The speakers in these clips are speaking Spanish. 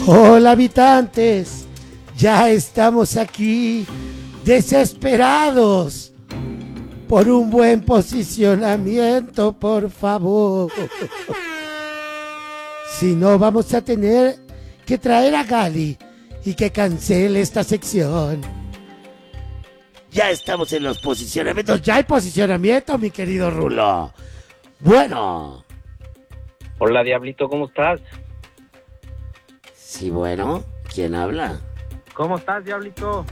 Hola habitantes, ya estamos aquí, desesperados por un buen posicionamiento, por favor. Si no, vamos a tener que traer a Gali y que cancele esta sección. Ya estamos en los posicionamientos. Ya hay posicionamiento, mi querido Rulo. Bueno. Hola, Diablito, ¿cómo estás? Sí, bueno. ¿Quién habla? ¿Cómo estás, Diablito?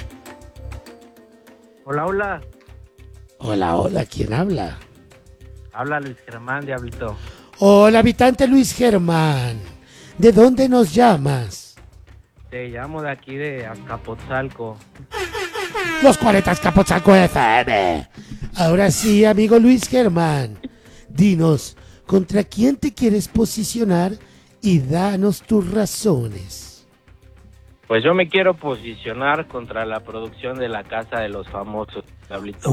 Hola, hola. Hola, hola. ¿Quién habla? Habla Luis Germán, Diablito. Hola, habitante Luis Germán. ¿De dónde nos llamas? Te llamo de aquí de Azcapotzalco. Los 40 Azcapotzalco FM. Ahora sí, amigo Luis Germán. Dinos, ¿contra quién te quieres posicionar? Y danos tus razones. Pues yo me quiero posicionar contra la producción de La Casa de los Famosos, Diablito.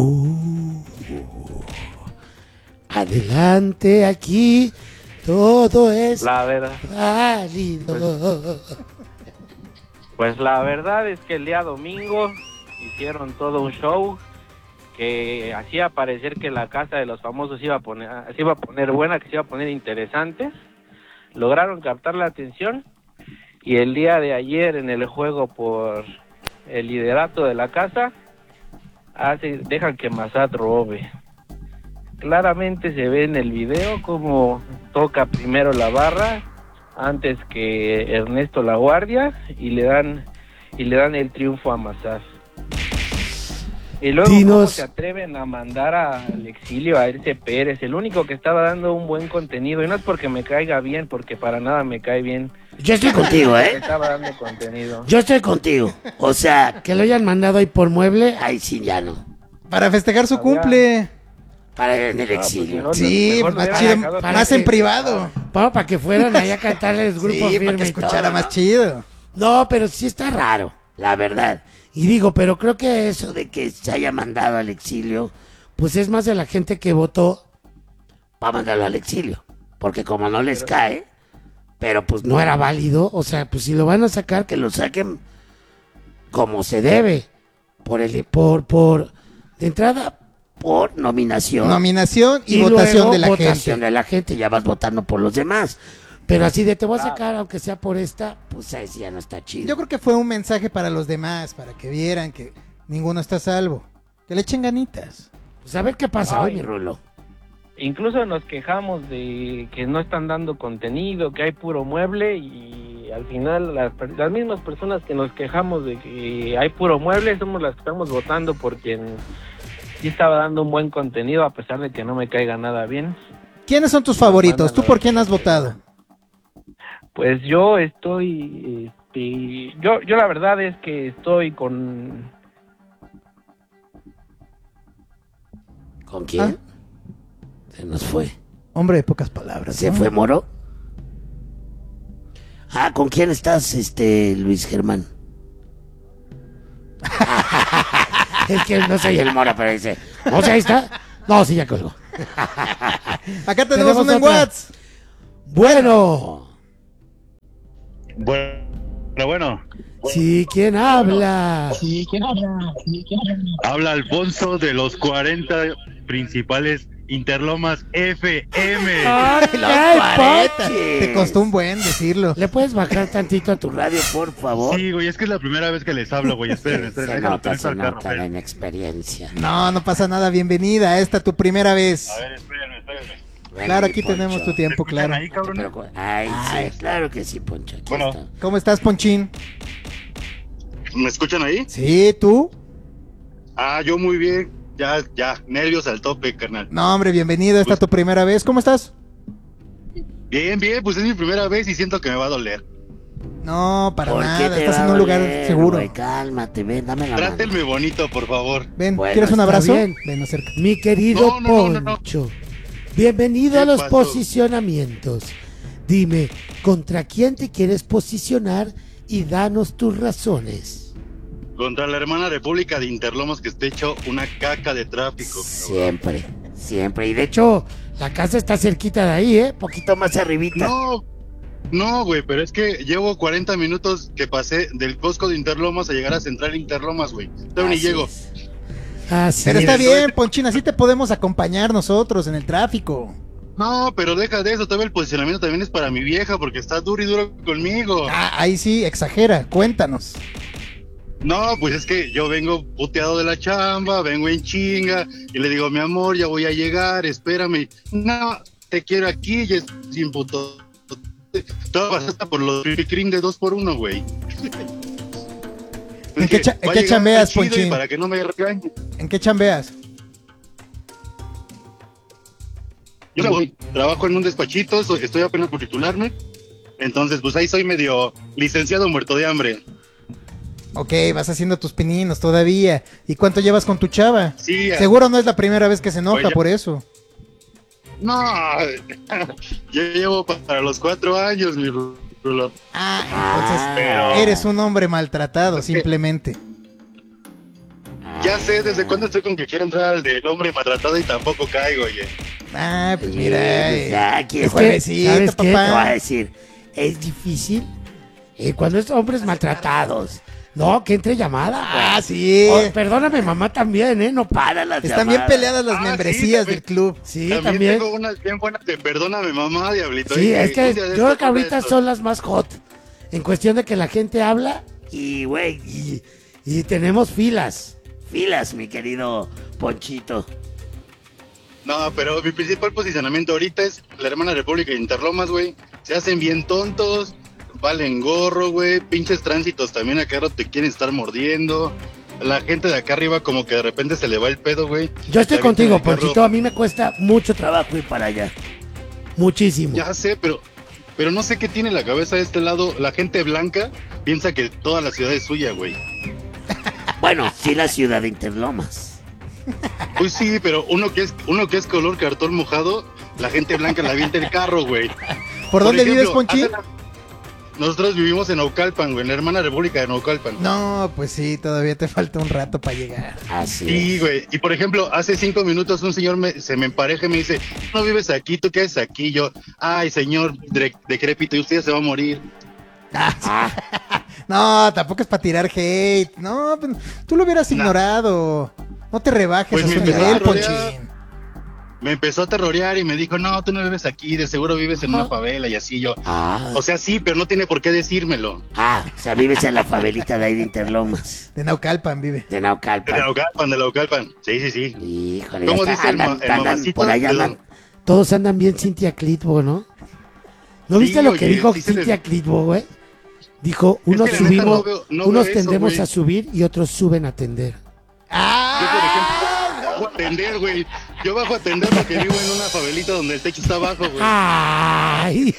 Adelante, aquí todo es La verdad. válido. Pues la verdad es que el día domingo hicieron todo un show que hacía parecer que La Casa de los Famosos se iba a poner buena, que se iba a poner interesante. Lograron captar la atención y el día de ayer en el juego por el liderato de la casa dejan que Massad robe. Claramente se ve en el video como toca primero la barra antes que Ernesto La Guardia y le dan el triunfo a Massad. Y luego ¿cómo se atreven a mandar al exilio a Erce Pérez, el único que estaba dando un buen contenido? Y no es porque me caiga bien, porque para nada me cae bien. Yo estoy contigo, ¿eh? Estaba dando contenido. Yo estoy contigo. O sea, que lo hayan mandado ahí por mueble, ahí sí ya no. Para festejar su cumple. Para en el exilio. Pues sí, más chido, más en privado. Para que fueran ahí a cantarles grupo sí, firme para que escuchara más chido. No, pero sí está raro, la verdad. Y digo, pero creo que eso de que se haya mandado al exilio, pues es más de la gente que votó para mandarlo al exilio. Porque como no les cae, pero pues no era válido, o sea, pues si lo van a sacar, que lo saquen como se debe. De entrada, por nominación. Nominación y votación de la gente. Votación de la gente, ya vas votando por los demás. Pero así de te voy a sacar, aunque sea por esta, pues ahí sí ya no está chido. Yo creo que fue un mensaje para los demás, para que vieran que ninguno está a salvo. Que le echen ganitas. Pues a ver qué pasa hoy, mi Rulo. Incluso nos quejamos de que no están dando contenido, que hay puro mueble, y al final las mismas personas que nos quejamos de que hay puro mueble somos las que estamos votando por quien sí estaba dando un buen contenido, a pesar de que no me caiga nada bien. ¿Quiénes son tus favoritos? ¿Tú por quién has votado? Pues yo estoy, yo la verdad es que estoy con... ¿Con quién? Se nos fue. Hombre de pocas palabras. ¿Se fue Moro? ¿Con quién estás, Luis Germán? Es que no soy el Moro, pero dice, ¿no sé, ahí está? No, sí, ya colgó. Acá tenemos uno en WhatsApp. Bueno. Bueno. Sí, ¿quién habla? Habla Alfonso de los 40 principales Interlomas FM. ¡Ay, te costó un buen decirlo. ¿Le puedes bajar tantito a tu radio, por favor? Sí, güey, es que es la primera vez que les hablo, güey. Esperen. Se nota la inexperiencia. No pasa nada, bienvenida. Esta tu primera vez. A ver, espérenme. Claro, aquí tenemos tu tiempo, claro. Ahí, cabrón? Sí, claro que sí, Poncho. Bueno. Está. ¿Cómo estás, Ponchín? ¿Me escuchan ahí? Sí, ¿tú? Yo muy bien. Ya, nervios al tope, carnal. No, hombre, bienvenido. Esta tu primera vez. ¿Cómo estás? Bien, pues es mi primera vez y siento que me va a doler. No, para ¿Por nada. qué te Estás va en a un lugar doler, seguro. güey? Cálmate, ven, dame la mano. Trátenme bonito, por favor. Ven, Bueno, ¿quieres un está abrazo? bien. Ven, acércate. Mi querido No. Poncho, bienvenido a los pasó? posicionamientos. Dime, ¿contra quién te quieres posicionar? Y danos tus razones. Contra la hermana república de Interlomas, que está hecho una caca de tráfico. Siempre. Y de hecho, la casa está cerquita de ahí, poquito más arribita. No, güey, pero es que llevo 40 minutos que pasé del Costco de Interlomas a llegar a Central Interlomas, güey. Todavía ni Así llego. es. Así Pero es. está bien, Ponchín, así te podemos acompañar nosotros en el tráfico. No, pero deja de eso, todavía el posicionamiento también es para mi vieja porque está duro y duro conmigo. Ah, ahí sí, exagera, cuéntanos. No, pues es que yo vengo puteado de la chamba, vengo en chinga y le digo, mi amor, ya voy a llegar, espérame. No, te quiero aquí y es sin puto. Todo pasa por los cream de 2x1, güey. ¿En qué Va a qué llegar chambeas, chido y Ponchín? Para que no me regañen. ¿En qué chambeas? Yo trabajo en un despachito, estoy apenas por titularme. Entonces, pues ahí soy medio licenciado muerto de hambre. Ok, vas haciendo tus pininos todavía. ¿Y cuánto llevas con tu chava? Sí, Seguro no es la primera vez que se enoja Pues ya- por eso. no, yo llevo para los 4 años, mi rulo. Ah, Pero- entonces eres un hombre maltratado, Es que- simplemente. Ya sé desde cuándo estoy con que quiero entrar al del hombre maltratado y tampoco caigo, oye. Ah, pues Sí, mira. pues ya, aquí es es que, juevesito, ¿sabes qué? Te papá. voy a decir, es difícil cuando es hombres maltratados. No, que entre llamada. Ah, güey. sí. Perdóname, mamá también, no para las Están bien llamadas. peleadas las Ah, membresías sí, del club. Sí, También también. tengo unas bien buenas de perdóname mamá, diablito. Sí, ¿eh? es que Un día de yo estos, creo que un día de ahorita estos. son las más hot. En cuestión de que la gente habla y, güey, y tenemos filas. Filas, mi querido Ponchito. No, pero mi principal posicionamiento ahorita es la hermana República de Interlomas, güey. Se hacen bien tontos, valen gorro, güey. Pinches tránsitos también acá te quieren estar mordiendo. La gente de acá arriba como que de repente se le va el pedo, güey. Yo estoy Se avientan contigo, el carro. Ponchito. A mí me cuesta mucho trabajo ir para allá. Muchísimo. Ya sé, pero no sé qué tiene en la cabeza de este lado. La gente blanca piensa que toda la ciudad es suya, güey. Bueno, sí, la ciudad de Interlomas. Pues sí, pero uno que es color cartón mojado, la gente blanca la avienta el carro, güey. ¿Por dónde vives, Ponchi? Nosotros vivimos en Naucalpan, güey, en la hermana República de Naucalpan. No, pues sí, todavía te falta un rato para llegar. Así Sí, es. güey. Y por ejemplo, hace 5 minutos un señor se me empareja y me dice, no vives aquí, ¿tú qué haces aquí? Yo, ay, señor decrépito, y usted ya se va a morir. No, tampoco es para tirar hate. No, pues, tú lo hubieras ignorado. No te rebajes Pues a me su empezó nivel, a rodear. Ponchín. Me empezó a terrorear y me dijo, no, tú no vives aquí, de seguro vives en una favela y así yo. O sea, sí, pero no tiene por qué decírmelo. O sea, vives en la favelita de ahí de Interlomas. De Naucalpan vive. De De Naucalpan. de Naucalpan. Sí, sí, sí. Híjole, ¿Cómo ya dice el andan, mamacito? por allá Perdón. andan. Todos andan bien Cintia Clitbo, ¿no? ¿No Sí, viste lo que oye, dijo sí se Cintia les- Clitbo, güey? Dijo, unos que la neta subimos, no veo- no unos veo eso, tendemos güey. a subir y otros suben a tender. Yo, por ejemplo, bajo a atender, güey. Yo bajo a atender porque vivo en una favelita donde el techo está abajo, güey. ¡Ay!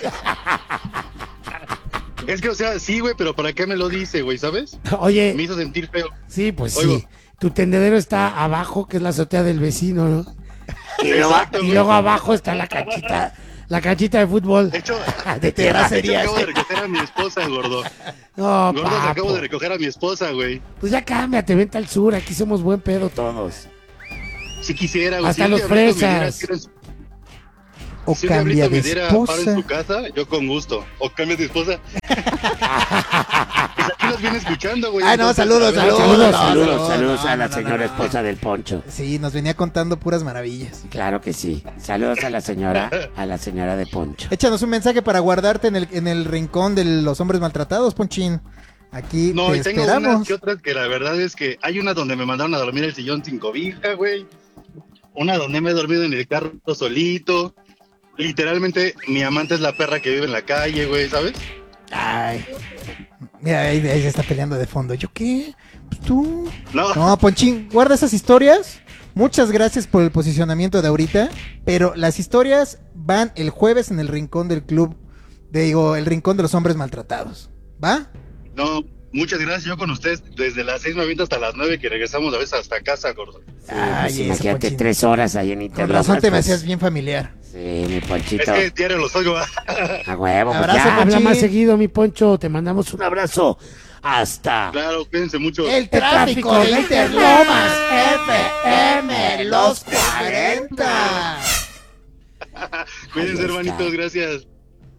Es que, o sea, sí, güey, pero ¿para qué me lo dice, güey, sabes? Me Oye, hizo sentir feo. sí, pues Oigo. sí. Tu tendedero está abajo, que es la azotea del vecino, ¿no? Y luego, Exacto, y güey. luego abajo está la canchita de fútbol. De hecho, de terracería. acabo de recoger a mi esposa, gordo. No, Gordo, papo. acabo de recoger a mi esposa, güey. Pues ya cámbiate, vente al sur, aquí somos buen pedo todos. Si quisiera, güey. Hasta si los un diablito me diera- fresas. O Si un cambia diablito de me diera paro en esposa. su casa, yo con gusto. O cambia de esposa. Pues aquí los viene escuchando, güey. Ay, no, entonces, saludos, a ver, Saludos, no, saludos, no, saludos no, a la no, señora no, esposa del Poncho. Sí, nos venía contando puras maravillas. Claro que sí. Saludos a la señora de Poncho. Échanos un mensaje para guardarte en el rincón de los hombres maltratados, Ponchín. Aquí No, te y tengo unas esperamos. que otras que la verdad es que hay una donde me mandaron a dormir el sillón sin cobija, güey. Una donde me he dormido en el carro solito. Literalmente, mi amante es la perra que vive en la calle, güey, ¿sabes? Ay, Mira, ahí se está peleando de fondo. ¿Yo qué? Pues tú. No, No, Ponchín, guarda esas historias. Muchas gracias por el posicionamiento de ahorita. Pero las historias van el jueves en el rincón del club. Digo, el rincón de los hombres maltratados. ¿Va? no, muchas gracias. Yo con ustedes desde las 6 me aviento hasta las 9 que regresamos a veces hasta casa, gordo. sí, Ay, pues eso, imagínate Ponchín. 3 horas ahí en Con Interlomas. razón te me pues. hacías bien familiar. Sí, mi Es Ponchito. que diario los oigo. A huevo, pues Abrazo, ya habla Ponchín. más seguido, mi Poncho. Te mandamos un abrazo. Hasta Claro, cuídense mucho. El tráfico de Interlomas FM, los 40. Cuídense, Ahí está. hermanitos, gracias.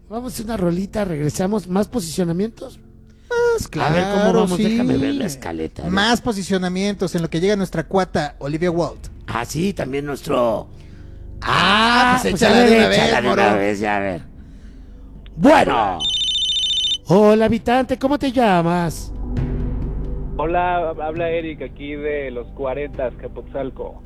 Vamos a una rolita, regresamos. ¿Más posicionamientos? Claro, a ver cómo vamos, sí. déjame ver la escaleta. a ver. Más posicionamientos en lo que llega nuestra cuata Olivia Walt. Ah, sí, también nuestro... pues pues échala a de ver, una vez, échala de una moro. vez, ya a ver. Bueno. Hola, habitante, ¿cómo te llamas? Hola, habla Eric aquí de los 40, Capotzalco.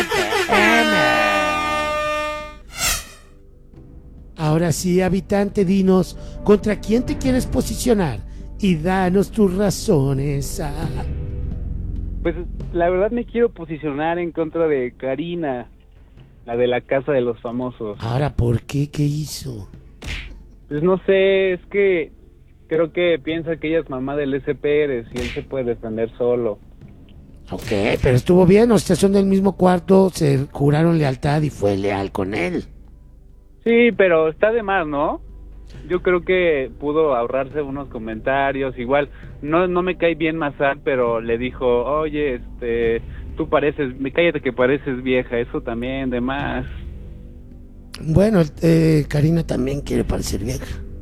Ahora sí, habitante, dinos, ¿contra quién te quieres posicionar? Y danos tus razones. Pues la verdad me quiero posicionar en contra de Karina, la de la Casa de los Famosos. Ahora, ¿por qué? ¿Qué hizo? Pues no sé, es que creo que piensa que ella es mamá del S. Pérez y él se puede defender solo. Ok, pero estuvo bien, o sea, son del mismo cuarto, se juraron lealtad y fue leal con él. Sí, pero está de más, ¿no? Yo creo que pudo ahorrarse unos comentarios. Igual, no me cae bien Massad, pero le dijo, oye, tú cállate que pareces vieja, eso también, de más. Bueno, Karina también quiere parecer vieja.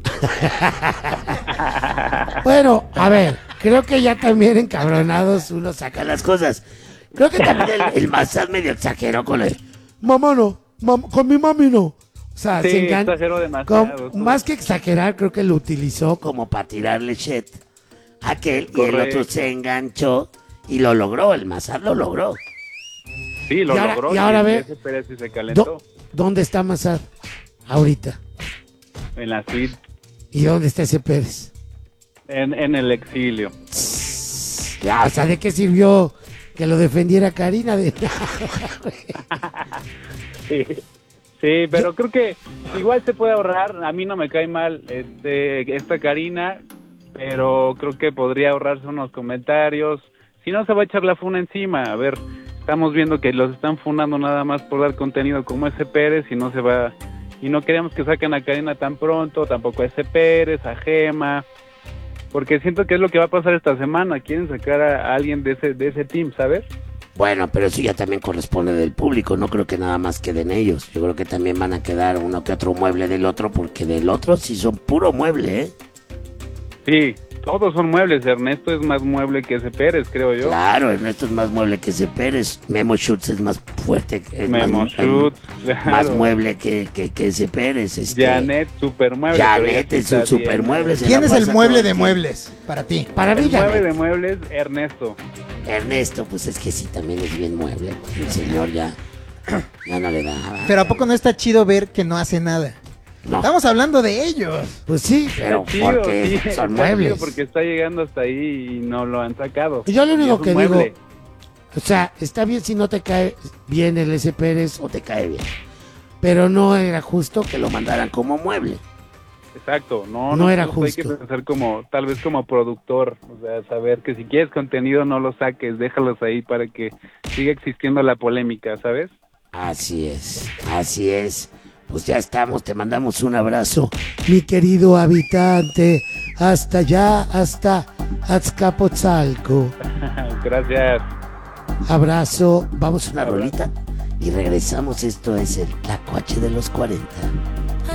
Bueno, a ver, creo que ya también encabronados uno saca las cosas. Creo que también el Massad medio exageró con él. Mamá no, con mi mami no. O sea, Sí, se engaña. exageró demasiado. Más que exagerar, creo que lo utilizó como para tirarle shit a aquel y el Correcto. otro se enganchó y lo logró, el Massad lo logró. Sí, lo Y ahora- logró. y ahora ve- S. Pérez sí se calentó ¿Dónde está Massad ahorita? en la suite, ¿Y dónde está ese Pérez? en el exilio. Ya, o sea, ¿de qué sirvió que lo defendiera Karina? Sí, pero creo que igual se puede ahorrar. A mí no me cae mal esta Karina, pero creo que podría ahorrarse unos comentarios. Si no, se va a echar la funa encima. A ver, estamos viendo que los están funando nada más por dar contenido como ese Pérez y no se va. Y no queremos que saquen a Karina tan pronto, tampoco a ese Pérez, a Gema, porque siento que es lo que va a pasar esta semana. Quieren sacar a alguien de ese team, ¿sabes? Bueno, pero eso ya también corresponde del público. No creo que nada más queden ellos. Yo creo que también van a quedar uno que otro mueble del otro, porque del otro sí son puro mueble, ¿eh? Sí, todos son muebles. Ernesto es más mueble que ese Pérez, creo yo. Claro, Ernesto es más mueble que ese Pérez. Memo Schutz es más fuerte. Memo Schutz, claro. Más mueble que ese Pérez. Janet, super mueble. Janet es un super mueble. ¿Quién es el mueble de muebles para ti? Para mí, El mueble Janet. de muebles, Ernesto. Ernesto, pues es que sí, también es bien mueble. El señor ya no le da. Pero ¿a poco no está chido ver que no hace nada? No. Estamos hablando de ellos. Pues sí, pero Está chido, porque sí, son está muebles. chido porque está llegando hasta ahí y no lo han sacado. Yo lo Y único es un que mueble. digo, o sea, está bien si no te cae bien el S. Pérez o te cae bien. Pero no era justo que lo mandaran como mueble. Exacto, No era Hay que justo. pensar tal vez como productor, o sea, saber que si quieres contenido no lo saques, déjalos ahí para que siga existiendo la polémica, ¿sabes? Así es, así es. Pues ya estamos, te mandamos un abrazo, mi querido habitante. Hasta allá, hasta Azcapotzalco. Gracias. Abrazo, vamos a una rolita y regresamos. Esto es el Lacuache de los 40.